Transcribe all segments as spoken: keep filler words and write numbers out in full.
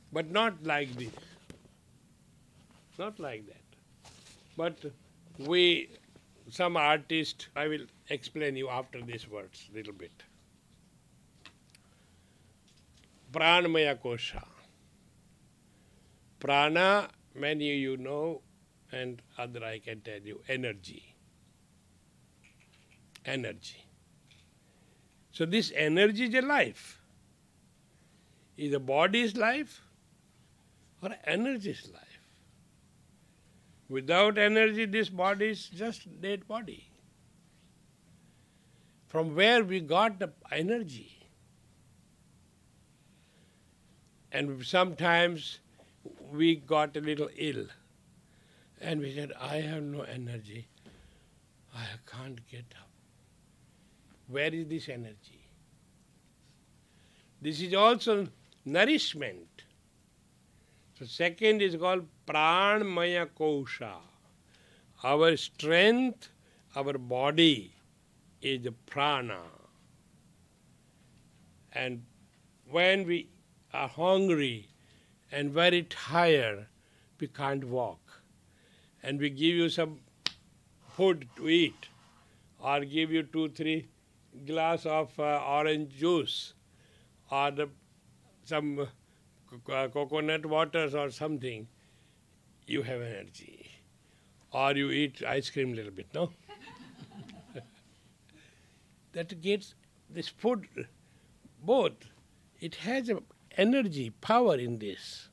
but not like this. Not like that. But we, some artist, I will explain you after these words a little bit. Pranamaya Kosha. Prana, many of you know, and other I can tell you, energy. Energy. So this energy is a life. Is the body's life or energy's life? Without energy, this body is just dead body. From where we got the energy? And sometimes we got a little ill. And we said, I have no energy. I can't get up. Where is this energy? This is also nourishment. So second is called Pranmaya Kosha. Our strength, our body is the prana. And when we are hungry and very tired, we can't walk. And we give you some food to eat, or give you two, three glass of uh, orange juice, or the, some uh, coconut waters or something, you have energy. Or you eat ice cream a little bit, no? That gets this food, both, it has a energy, power in this.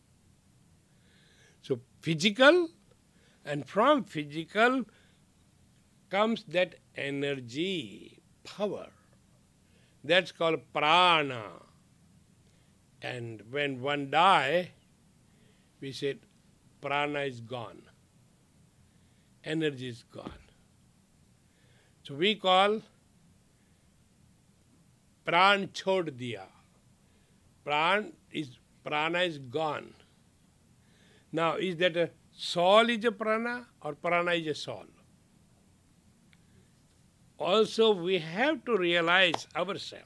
So physical, and from physical comes that energy, power. That's called prana. And when one dies, we said prana is gone. Energy is gone. So we call pran chhod diya. Pran is, prana is gone. Now, is that a soul is a prana or prana is a soul? Also, we have to realize ourselves.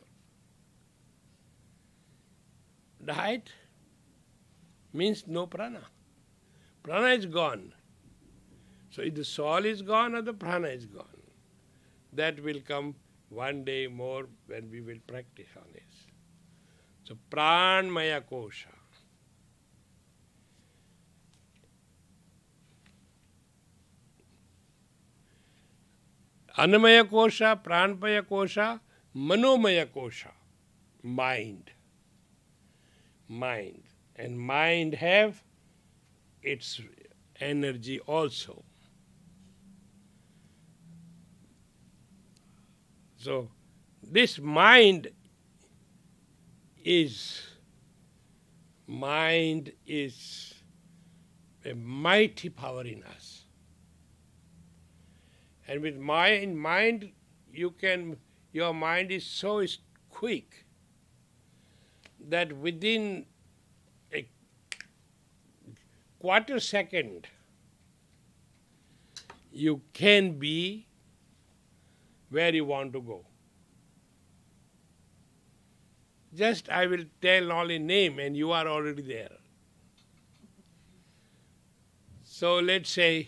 Died means no prana. Prana is gone. So if the soul is gone or the prana is gone, that will come one day more when we will practice on this. So Pranmaya Kosha. Annamaya Kosha, Pranmaya Kosha, Manomaya Kosha. Mind. Mind. And mind have its energy also. So this mind is, mind is a mighty power in us. And with mind, mind you can, your mind is so quick that within a quarter second you can be where you want to go. Just I will tell only name and you are already there. So let's say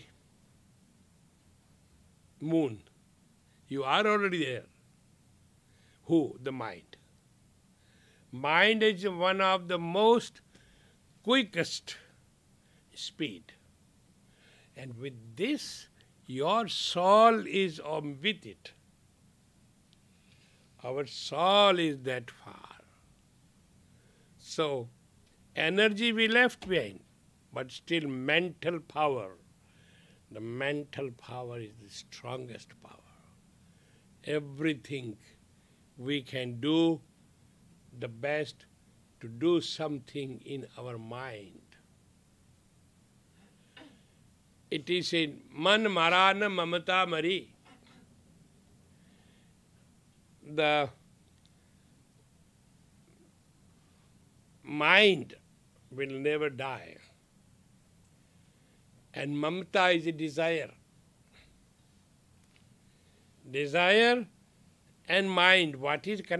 moon. You are already there. Who? The mind. Mind is one of the most quickest speed. And with this, your soul is on with it. Our soul is that far. So, energy we left behind, but still mental power. The mental power is the strongest power. Everything we can do the best to do something in our mind. It is in man marana mamata mari. The mind will never die. And mamata is a desire. Desire and mind, what is connected?